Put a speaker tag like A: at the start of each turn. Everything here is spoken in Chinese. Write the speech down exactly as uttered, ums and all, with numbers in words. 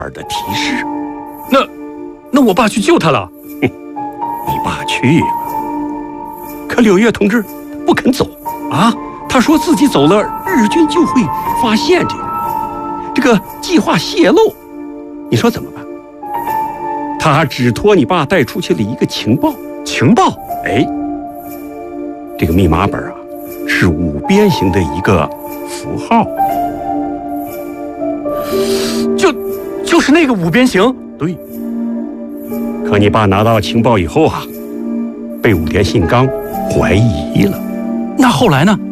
A: 的提示。
B: 那那我爸去救他了。
A: 哼，你爸去了，可柳月同志不肯走啊！他说自己走了，日军就会发现这个这个计划泄露。你说怎么办？他只托你爸带出去了一个情报。
B: 情报？
A: 哎，这个密码本啊，是五边形的一个符号。
B: 就就是那个五边形？
A: 对。可你爸拿到情报以后啊，被五连信纲怀疑了。
B: 那后来呢？